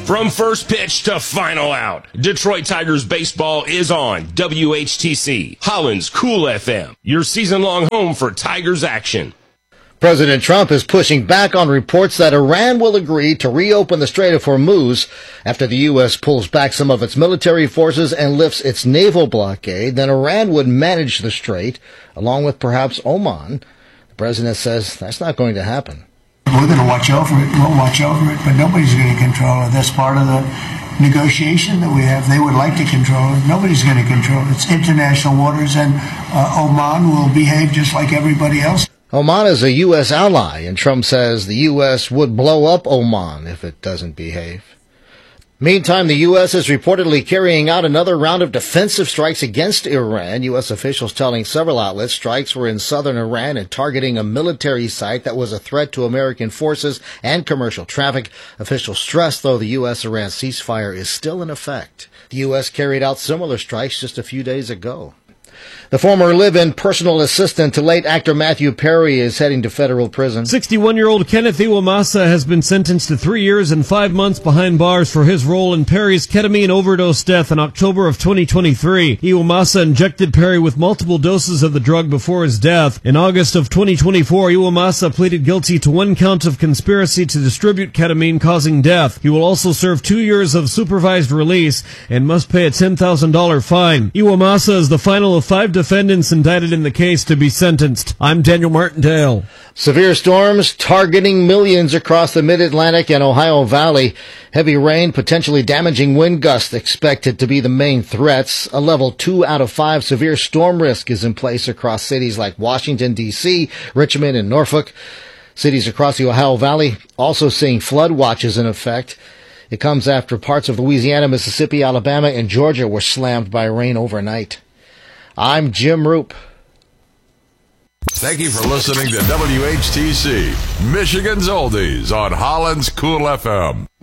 From first pitch to final out, Detroit Tigers baseball is on WHTC, Holland's Cool FM, your season-long home for Tigers action. President Trump is pushing back on reports that Iran will agree to reopen the Strait of Hormuz after the U.S. pulls back some of its military forces and lifts its naval blockade. Then Iran would manage the strait, along with perhaps Oman. The president says that's not going to happen. We're going to watch over it. We'll watch over it, but nobody's going to control it. That's part of the negotiation that we have. They would like to control it. Nobody's going to control it. It's international waters, and Oman will behave just like everybody else. Oman is a U.S. ally, and Trump says the U.S. would blow up Oman if it doesn't behave. Meantime, the U.S. is reportedly carrying out another round of defensive strikes against Iran. U.S. officials telling several outlets strikes were in southern Iran and targeting a military site that was a threat to American forces and commercial traffic. Officials stress, though, the U.S.-Iran ceasefire is still in effect. The U.S. carried out similar strikes just a few days ago. The former live-in personal assistant to late actor Matthew Perry is heading to federal prison. 61-year-old Kenneth Iwamasa has been sentenced to 3 years and 5 months behind bars for his role in Perry's ketamine overdose death in October of 2023. Iwamasa injected Perry with multiple doses of the drug before his death. In August of 2024, Iwamasa pleaded guilty to 1 count of conspiracy to distribute ketamine causing death. He will also serve 2 years of supervised release and must pay a $10,000 fine. Iwamasa is the final of 5 defendants indicted in the case to be sentenced. I'm Daniel Martindale. Severe storms targeting millions across the Mid-Atlantic and Ohio Valley. Heavy rain, potentially damaging wind gusts expected to be the main threats. A level 2 out of 5 severe storm risk is in place across cities like Washington, D.C., Richmond, and Norfolk. Cities across the Ohio Valley also seeing flood watches in effect. It comes after parts of Louisiana, Mississippi, Alabama, and Georgia were slammed by rain overnight. I'm Jim Roop. Thank you for listening to WHTC, Michigan's Oldies on Holland's Cool FM.